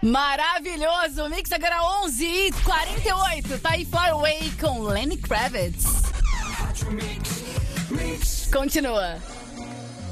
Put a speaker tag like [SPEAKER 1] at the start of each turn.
[SPEAKER 1] Maravilhoso! Mix agora 11h48. Tá aí Far Away com Lenny Kravitz. Continua.